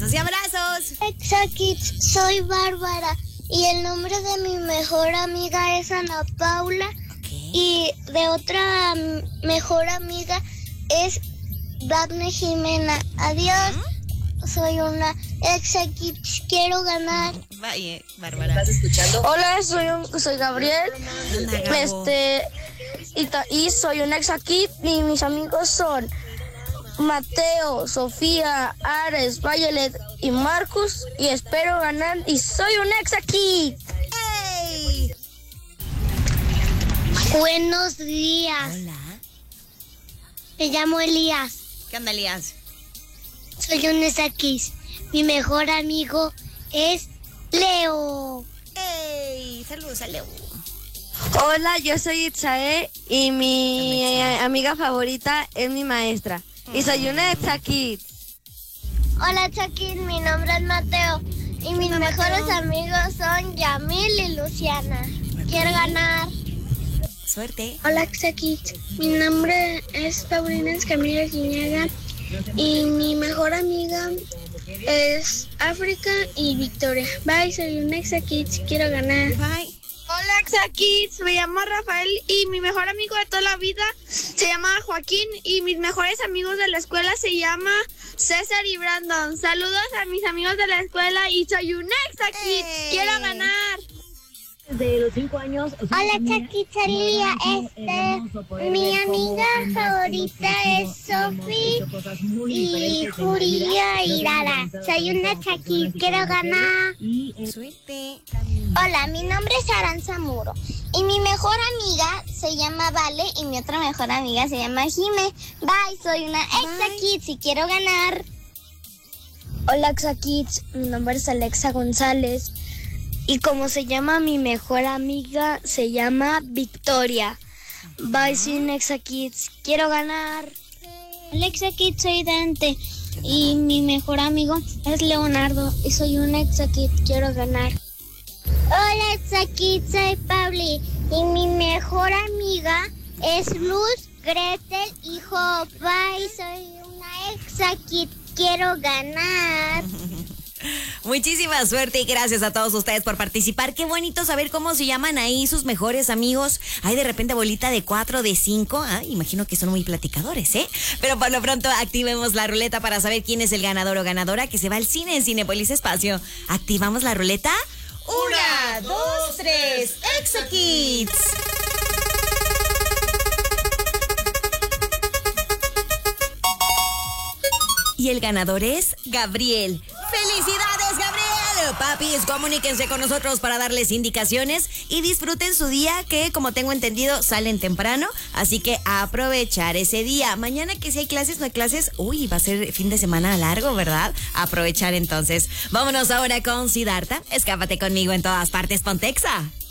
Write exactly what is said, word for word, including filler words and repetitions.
Besos y abrazos. Exa Kids, soy Bárbara y el nombre de mi mejor amiga es Ana Paula. Okay. Y de otra mejor amiga es Daphne Jimena. Adiós. ¿Mm? Soy una Exa Kids, quiero ganar. Vaya, Bárbara. ¿Estás escuchando? Hola, soy un, soy Gabriel. Hola, este y, ta, y soy un Exa Kid y mis amigos son Mateo, Sofía, Ares, Violet y Marcus y espero ganar y soy un Exa Kid. ¡Hey! Buenos días. Hola. Me llamo Elías. ¿Qué onda, Elías? Soy un Exa Kid. Mi mejor amigo es Leo. ¡Ey! Saludos a Leo. Hola, yo soy Itzae y mi eh, amiga favorita es mi maestra. Y soy una Exa Kid. Hola, Exa Kid, mi nombre es Mateo. Y mis Hola, mejores Mateo. amigos son Yamil y Luciana. Quiero ganar. Suerte. Hola, Exa Kid. Mi nombre es Paulina Escamilla Guiñaga. Y mi mejor amiga es África y Victoria. Bye, soy un Exa Kid. Quiero ganar. Bye. Hola, Exa Kids, me llamo Rafael y mi mejor amigo de toda la vida se llama Joaquín y mis mejores amigos de la escuela se llama César y Brandon. Saludos a mis amigos de la escuela y soy un Exa Kid, ¡Ey! quiero ganar. De los cinco años. Hola, Exa Kid, Lía. Este, mi amiga favorita es Sofi y Julia y Dada. Soy una Exa Kid, quiero ganar. Suerte. Hola, mi nombre es Aranza Muro y mi mejor amiga se llama Vale y mi otra mejor amiga se llama Jime. Bye, soy una Exa Kid y quiero ganar. Hola, Exa Kids, mi nombre es Alexa González y como se llama mi mejor amiga se llama Victoria. Bye, soy una Exa Kids, quiero ganar. Hola, Exa Kids, soy Dante y mi mejor amigo es Leonardo y soy una Exa Kid, quiero ganar. Hola, Exa Kid, soy Pauli y mi mejor amiga es Luz, Gretel y Job. Bye, soy una Exa Kid, quiero ganar. Muchísima suerte y gracias a todos ustedes por participar. Qué bonito saber cómo se llaman ahí sus mejores amigos. Hay de repente bolita de cuatro, de cinco. Ah, imagino que son muy platicadores, ¿eh? Pero por lo pronto activemos la ruleta para saber quién es el ganador o ganadora que se va al cine en Cinépolis Espacio. ¿Activamos la ruleta? Una, dos, tres, Exa Kids. Y el ganador es Gabriel. ¡Felicidades, Gabriel! Papis, comuníquense con nosotros para darles indicaciones y disfruten su día que, como tengo entendido, salen temprano. Así que a aprovechar ese día. Mañana que si hay clases, no hay clases, uy, va a ser fin de semana largo, ¿verdad? Aprovechar entonces. Vámonos ahora con Siddhartha. Escápate conmigo en todas partes, Pontexa.